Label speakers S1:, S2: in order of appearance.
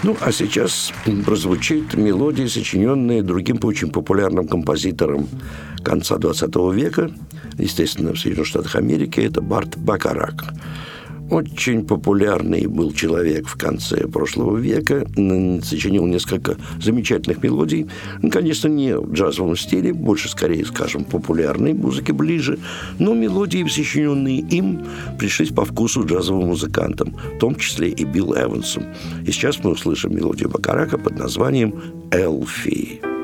S1: Ну, а сейчас прозвучит мелодия, сочиненная другим очень популярным композитором конца XX века, естественно, в Соединенных Штатах Америки, это Барт Бакарак. Очень популярный был человек в конце прошлого века, сочинил несколько замечательных мелодий. Конечно, не в джазовом стиле, больше, скорее, скажем, популярной музыке ближе, но мелодии, сочиненные им, пришлись по вкусу джазовым музыкантам, в том числе и Билл Эвансу. И сейчас мы услышим мелодию Бакарака под названием «Элфи».